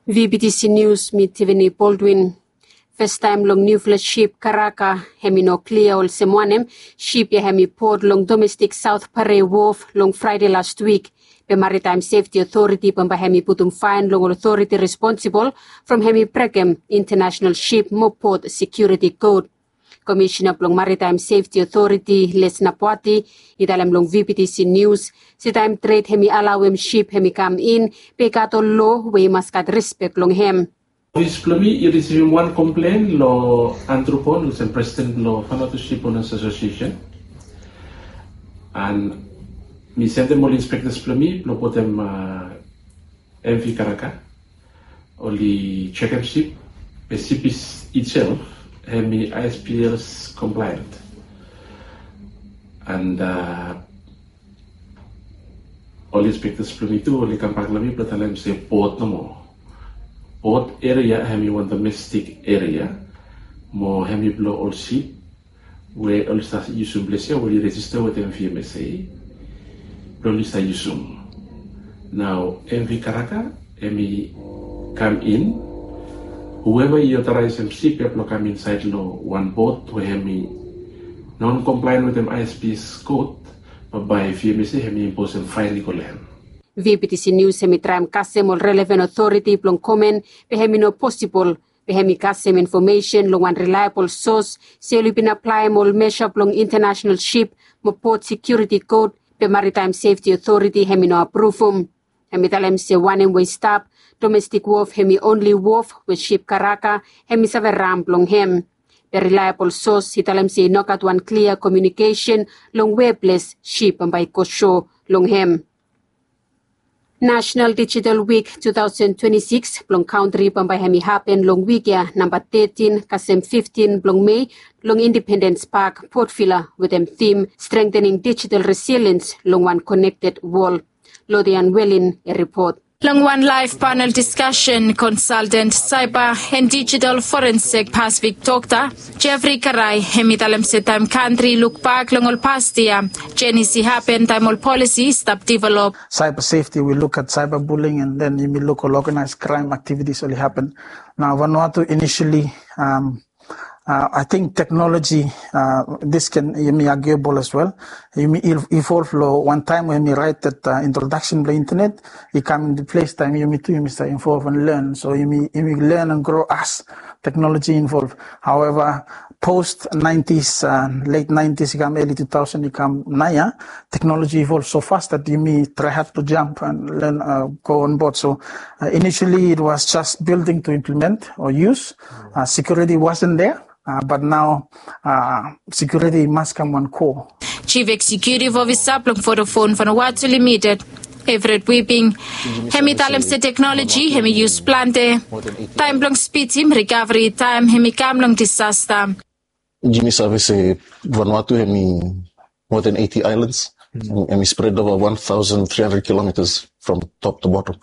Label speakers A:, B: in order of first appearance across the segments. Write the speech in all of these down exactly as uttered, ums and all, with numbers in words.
A: V B T C News mit Tiffany Baldwin. First time long new flash ship Karaka hemi no clear ol semwanem ship ya hemi port long domestic South Pare Wharf long Friday last week. The Maritime Safety Authority pamba hemi putum fine long authority responsible from hemi Pregem International Ship mo Port Security Code. Commissioner Plong Maritime Safety Authority Les Napwati idalam long V B T C News si time trade hemi alawem ship hemi come in pekato law we maskat respect long hem.
B: This plumi you receive one complaint lo Anthropon who's the president lo Fanato Ship Owners Association and mi send them all inspectors plumi lo potem uh, M V Karaka only check up ship the ship is itself and me I S P L's compliant and uh, all inspectors plumi tu only kampak lami platalam se port no more. Port area hemi one domestic area mo hemi blow all ship where all stars yusum blessia will register with M V M S A blow lista yusum. Now M V Karaka hemi come in whoever you authorize him ship will come inside law one boat to hemi non-compliant with them I S P's code but by V M S A hemi impose a fine legal hand.
A: V B T C News hemi tram kasem ol relevant authority plong komen pe hemi no possible pe hemi kasem information long one reliable source se lu bin apply mol measure plong international ship mo port security code pe Maritime Safety Authority hemi no approvum hemi talem se one way stop domestic wharf hemi only wharf with ship Karaka hemi saveram plong hem pe reliable source hitalem se nokat one clear communication long webless ship by kosho long hem. National Digital Week twenty twenty-six Plong Country pambay hemi happen long week ya number thirteen kasem fifteen Plong May long Independence Park Port Villa with them theme strengthening digital resilience long one connected world. Lodian Wellin a report.
C: Long one live panel discussion, consultant cyber and digital forensic Pacific Doctor Jeffrey Karai hemitalem se time country look back long all past year Jenny si happen time all policy stop develop.
D: Cyber safety, we look at cyber bullying and then you look at organized crime activities only happen. Now Vanuatu initially um, Uh, I think technology, uh, this can be arguable as well. You evolve law one time when you write that uh, introduction to the internet, you come in the place time you meet to you Mister Involve and learn. So you may, you may learn and grow as technology involved. However, post nineties, uh, late nineties, you come early two thousand, you come Naya, technology evolves so fast that you may try hard to jump and learn, uh, go on board. So uh, initially it was just building to implement or use. Uh, security wasn't there. Uh, but now, uh, security must come on core.
C: Chief Executive Officer Plong Vodafone Vanuatu Limited, Everett Weeping, hemi talem se technology, hemi use plante, time plong speed team recovery time, hemi cam long disaster.
E: Jimmy service Vanuatu hemi more than eighty islands, mm-hmm. and we spread over one thousand three hundred kilometers from top to bottom.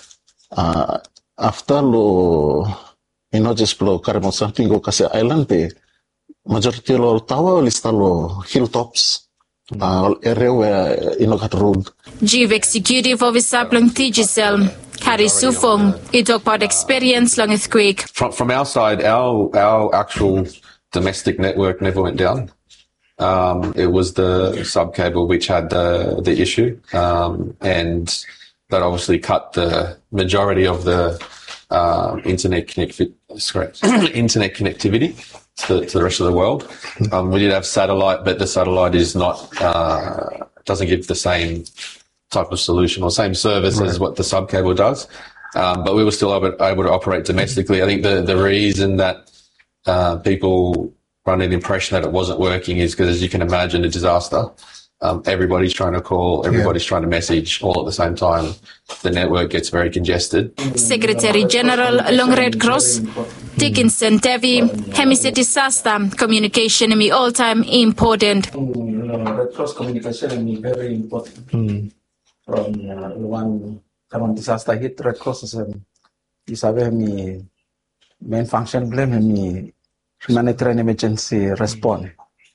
E: Uh, after lo in not just blow Karimon something go kasi island pe majority lo tawa lista lo hilltops uh, area where you know got road.
C: Chief Executive Officer Plong Tigicel Harry Sufong he talk about experience long earthquake.
F: From from our side, our our actual domestic network never went down. Um, it was the sub cable which had the the issue, um, and that obviously cut the majority of the Uh, internet connect internet connectivity to the, to the rest of the world. Um, we did have satellite, but the satellite is not uh, doesn't give the same type of solution or same service right. as what the sub cable does. Um, but we were still able, able to operate domestically. I think the the reason that uh, people run an impression that it wasn't working is because, as you can imagine, a disaster. Um, everybody's trying to call, everybody's yeah. trying to message all at the same time. The network gets very congested.
C: Secretary General Long Red Cross, Dickinson Devi, Hemise disaster communication is all time important.
G: Red Cross communication is very important. Mm. From uh, one common disaster hit, Red Cross is um, is a very main function blame me humanitarian emergency response.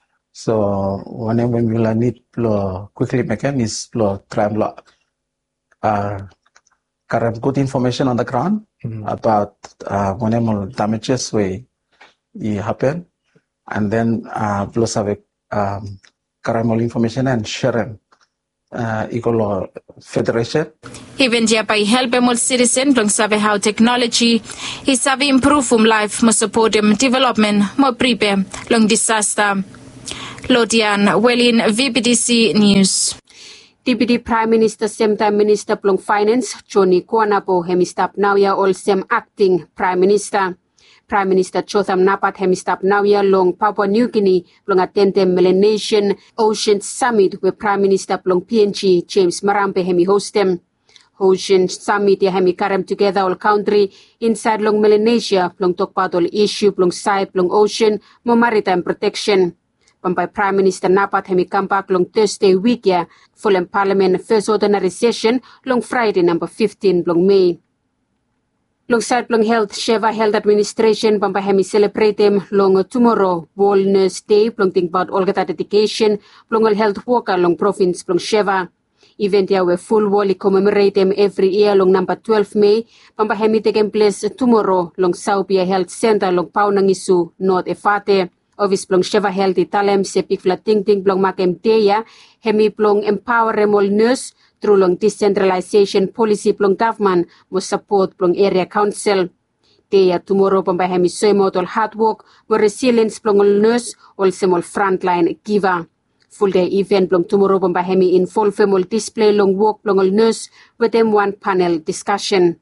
G: So whenever we need to quickly mechanism to try and uh, current good information on the ground mm-hmm. about uh, whenever damages way happen, and then uh, plus have um, current information and sharing. Uh, Equal Federation.
C: Even dia pa help mo citizen long sabe how technology he sabe improve um life mo support them development mo prepare long disaster. Lodian Welin V P D C News.
A: Deputy Prime Minister same time Minister plong Finance Johnny Kuanapo hemistap now ya all same acting Prime Minister. Prime Minister Chotham Napat hemistap now ya long Papua New Guinea long attend Melanesian Ocean Summit where Prime Minister plong P N G James Marampe hemi host them. Ocean Summit ya hemi karem together all country inside long Melanesia plong talk about all issue plong side plong ocean mo maritime protection. Pampay Prime Minister Napat hemi kampak long Thursday week ya full Parliament first ordinary session long Friday number fifteen long May. Long side long health, Sheva Health Administration pampay hemi celebrate them long tomorrow World Nurse Day plong think about all gata dedication plong all health worker long province plong Sheva. Event ya we full wall commemorate them every year long number twelve May pampay hemi taking place tomorrow long Saupia Health Center long Paunangisu North Efate. Office plong Sheva Health italem se pikfla ting ting plong makem teya hemi plong empower remol nurse through long decentralization policy plong government mo support plong area council. Teya tomorrow pampay hemi soymot all hard work mo resilience plong all nurse all semol frontline giver. Full day event plong tomorrow pampay hemi involve all display long work plong all nurse with them one panel discussion.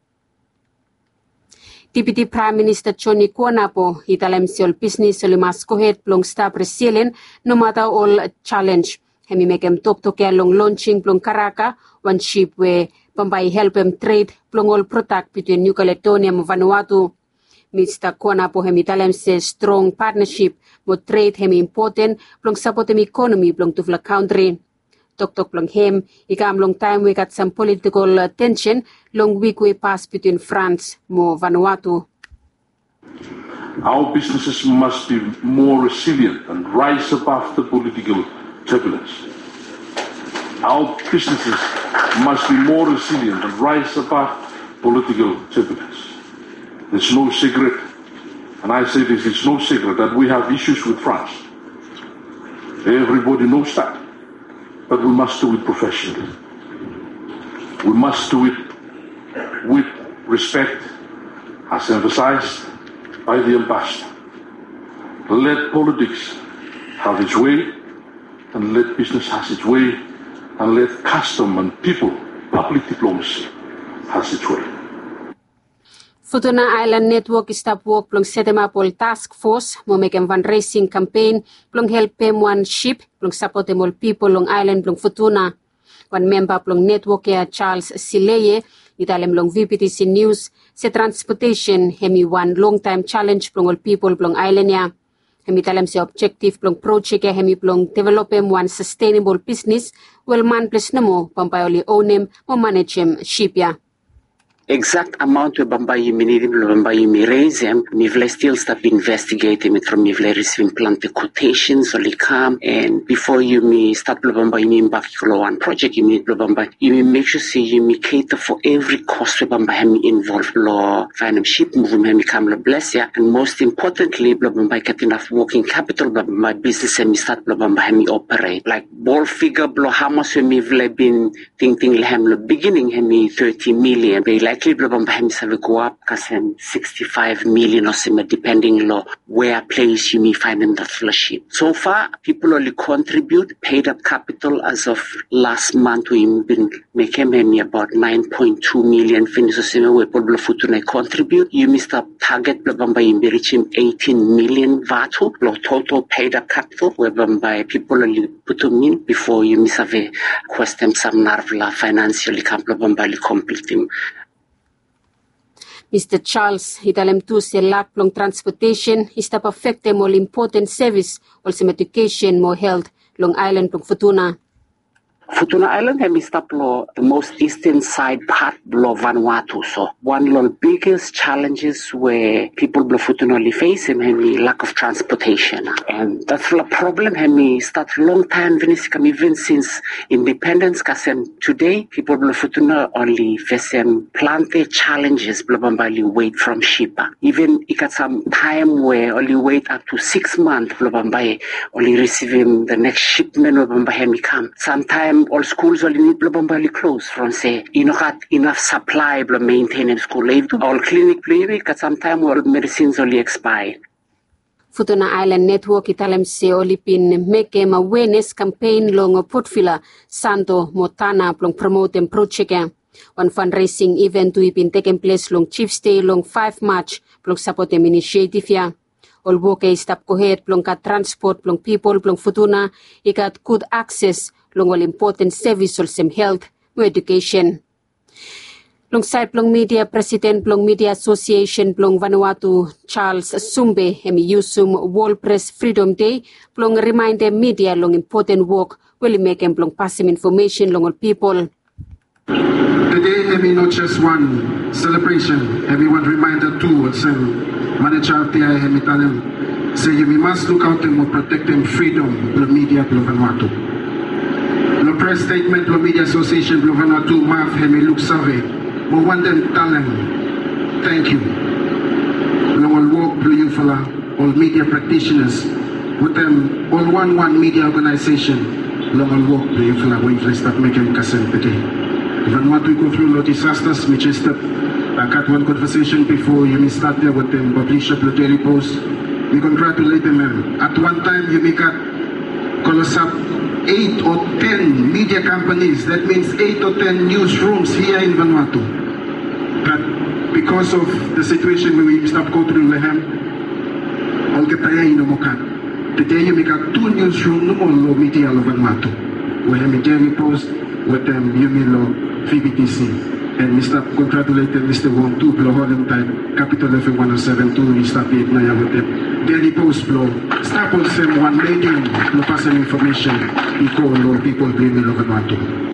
A: Deputy Prime Minister Johnny Kuanapo italem si all business all mas kohet plong staff resilient no matter all challenge. Hemi mekem tok toke long launching plong Karaka one ship where pampay help them trade plong all product between New Caledonia and Vanuatu. Mister Kuanapo hemi italem se strong partnership mo trade hemi important plong support hemi economy plong tufla country. Tok tok plong hem ikam long time we got some political uh, tension long week we pass between France mo Vanuatu.
H: Our businesses must be more resilient and rise above the political turbulence. Our businesses must be more resilient and rise above political turbulence. There's no secret, and I say this, it's no secret that we have issues with France. Everybody knows that. But we must do it professionally. We must do it with respect, as emphasized by the ambassador. Let politics have its way, and let business have its way, and let custom and people, public diplomacy, has its way.
A: Futuna Island Network stop work plong set them up all task force mo make em fundraising campaign plong help them one ship plong support them all people long island plong Futuna. One member plong network ya Charles Sileye italem long V P T C News se transportation hemi one long time challenge plong all people plong island ya. Hemi italem se objective plong project ya hemi plong develop em one sustainable business well man plus namo pampay oli own em mo manage em ship ya.
I: Exact amount we bambayi minidi bambayi mi raise them, mi vle still stop investigating it from mi vle receive plant the quotations only come and before you me start bambayi mi back one project you need bambayi you me make sure see you me cater for every cost we bambayi mi involve law finance ship movement mi come bless ya and most importantly bambayi get enough working capital bambayi business and mi start bambayi mi operate like ball figure blow how much we mi vle been thinking lehem the beginning hemi thirty million they likely bambayi mi go up kasem sixty-five million or some depending law where place you may find in that flagship. So far people only contribute paid up capital as of last month we've been making me about nine point two million finish the same way people futuna contribute you missed up target bambayi mi reaching eighteen million vatu law total paid up capital where bambayi people only put them in before you miss have a question some narvla financially camp bambayi completing.
A: Mister Charles italem tu se lack plong transportation istap affect all important service also education more health long island plong Futuna.
I: Futuna Island hemi stop lo the most eastern side part lo Vanuatu. So one of the biggest challenges where people blo Futuna li face hemi lack of transportation. And that's the problem hemi start long time venisicam even since independence kasem today people blo Futuna only face them plenty challenges blo bambali wait from Shipa. Even it got some time where only wait up to six months blo bambai only receiving the next shipment of bambai hemi come. Sometimes all schools only need bambali close from say you know got enough supply blo maintain school. All clinic clinic at some time all medicines only expire.
A: Futuna Island Network italem se olipin make em awareness campaign long Portfila Santo Motana plong promote em project. One fundraising event to ipin taken place long Chiefs Day long five March plong support em initiative ya. All work stop kohet plong ka transport plong people plong Futuna ikat good access long all important service or sem health mo education. Long side plong media president plong media association plong Vanuatu Charles Sumbe hemi usum World Press Freedom Day plong remind them media long important work will make them plong pass some information long all people.
J: Today hemi not just one celebration, hemi one reminder too. Some manager of the I hemi tell them say we must look out and protect them freedom plong media plong Vanuatu. The press statement plong media association plong Vanuatu math hemi look survey. We want them tell them, thank you. We will work through you for all media practitioners. With them, all one one media organization. We will work through you for when we start making kasem today. Even what we go through the disasters, which is the I got one conversation before you may start there with them, publish up the daily post. We congratulate them. At one time, you make up call us up eight or ten media companies. That means eight or ten newsrooms here in Vanuatu. But because of the situation where we stop going through Lehem, all get tired in the today you make up two newsrooms no more media of Vanuatu. We have a daily post with them Yumilo V B T C. And Mister congratulated Mister Wong too, blow Holland time, Capital F M one oh seven two, we start eight nine with them. Daily post blow. Stop on some one medium, no pass some information, we call all people blaming over Vanuatu.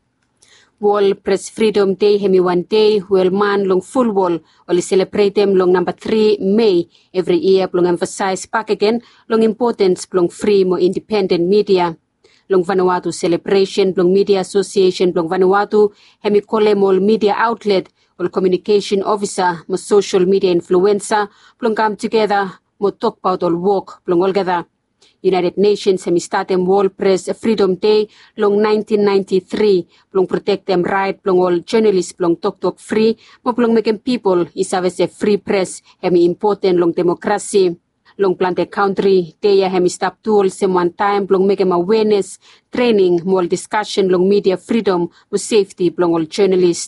A: World Press Freedom Day hemi one day well man long full wall only celebrate them long number three May every year long emphasize back again long importance long free more independent media. Long Vanuatu celebration long media association long Vanuatu hemi kole mol media outlet or communication officer mo social media influencer long come together mo talk about all work long all together. United Nations hemi start them World Press Freedom Day long nineteen ninety-three long protect them right long all journalists long talk talk free mo long make them people is have a free press hemi important long democracy. Long plante country, they hemi stop tools some one time, long make them awareness, training, more discussion, long media freedom, with safety, long all journalists.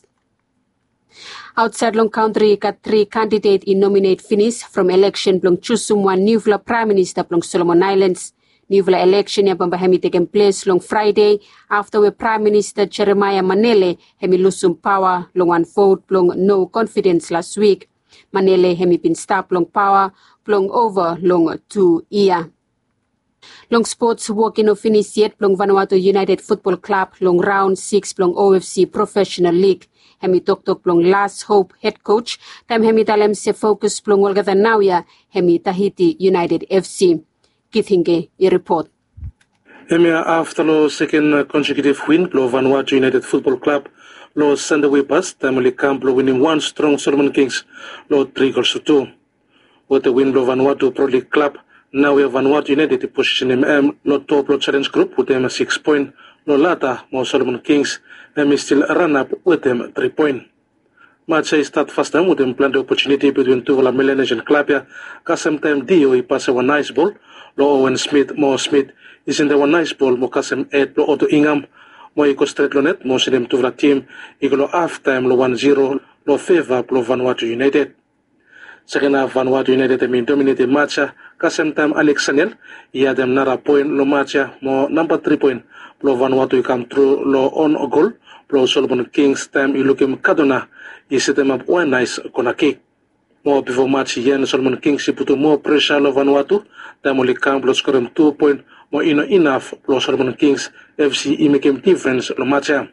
A: Outside long country, got three candidates in nominate finish from election, long choose someone new Prime Minister, long Solomon Islands. New election, yabamba hemi taken place long Friday, after the Prime Minister Jeremiah Manele, hemi lose some power, long one vote, long no confidence last week. Manele hemi been stop long power, long over long two year. Long sports working of finish yet long Vanuatu United Football Club long round six long O F C Professional League. Hemi tok tok long last hope head coach. Time hemi talem se focus long Olga Nauya hemi Tahiti United F C. Kithinge i report.
K: Hemi after lo second consecutive win lo Vanuatu United Football Club lo Sunday way past time only camp lo winning one strong Solomon Kings lo three goals to two. With the win lo Vanuatu Pro League Club, now we have Vanuatu United to position M M lo top lo challenge group with them a six point, lo lata mo Solomon Kings, them is still run up with them three point. Match I start first time with them plan the opportunity between two la Millennials and Clapia, cause sometime Dio he pass a one nice ball, lo Owen Smith, Mo Smith is in the one nice ball, mo kasem eight lo Otto Ingham, mo iko straight lo net, mo sidem to the team, iko lo half time lo one zero, lo favor lo Vanuatu United. Second half Vanuatu United I mean dominated match ka same time Alex Sanel iya dem nara point lo match mo number three point lo Vanuatu come through lo on a goal lo Solomon Kings time ilukim kadona i set them up one nice kona kick mo before match yen Solomon Kings iputo mo pressure lo Vanuatu time only come lo score two point mo ino enough lo Solomon Kings F C imekem difference lo matcha.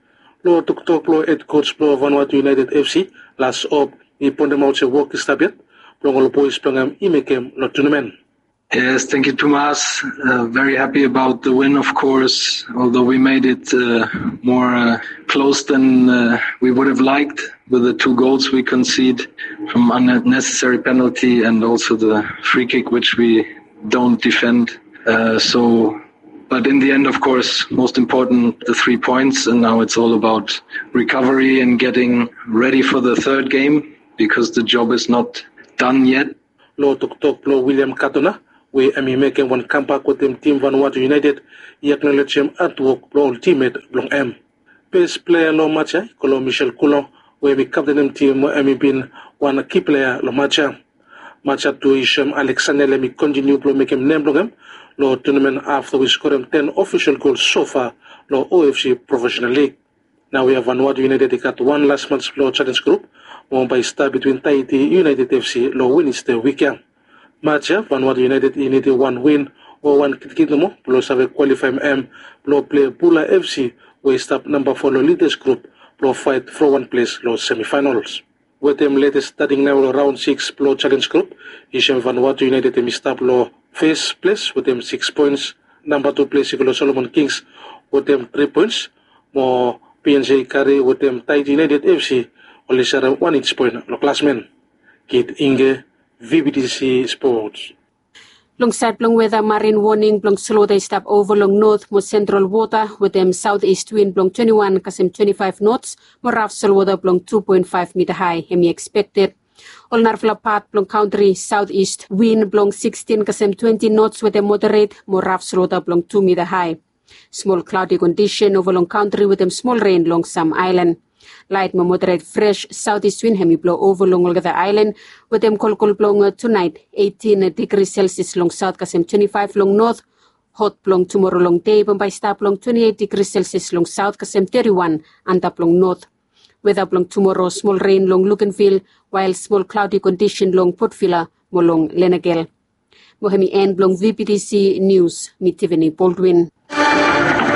K: Lo tuktok lo head coach lo Vanuatu United F C last op i pondemau se work stabiat lo lo boys plangam imekem lo tournament.
L: Yes, thank you, Tomas. Uh, very happy about the win, of course, although we made it uh, more uh, close than uh, we would have liked with the two goals we concede from unnecessary penalty and also the free kick, which we don't defend. Uh, so, but in the end, of course, most important, the three points, and now it's all about recovery and getting ready for the third game, because the job is not done yet.
K: Lo tok-tok lo William Katona, we ami making one comeback with them team Vanuatu United, he acknowledge him at work lo ultimate long M. Best player lo matcha, kolo Michel Coulon, we mi captain them team ami bin one key player lo matcha. Matcha to Isham Alexander let me continue to make him name long lo tournament after we scored him ten official goals so far lo O F C Professional League. Now we have Vanuatu United got one last month's lo challenge group, won by star between Tahiti United F C lo Wednesday weekend. Matcha Vanuatu United need one win or one kitmo plus have a qualify M lo play Bula F C we stop number four lo leaders group lo fight for one place lo semi-finals. With them latest starting now round six lo challenge group, Isham Vanuatu United them stop lo first place with them six points. Number two place lo Solomon Kings with them three points. More P N J Curry with them Tahiti United F C only share one each point lo classmen. Kit Inge V B T C Sports.
A: Long side long weather marine warning long slow they stop over long north more central water with them southeast wind long twenty-one kasem twenty-five knots more rough soil water long two point five meter high hemi expected. All narfla part long country southeast wind long sixteen kasem twenty knots with a moderate more rough soil water long two meter high. Small cloudy condition over long country with them small rain long some island. Light more moderate fresh southeast wind hemi blow over long all the island with them cold cold blowing tonight eighteen degrees Celsius long south kasem twenty-five long north hot long tomorrow long day by stop long twenty-eight degrees Celsius long south kasem thirty-one and up long north. Weather long tomorrow small rain long Luganville while small cloudy condition long Port Vila mo long Lenagel. Mohemi end long V P T C News, mi Tiffany Baldwin.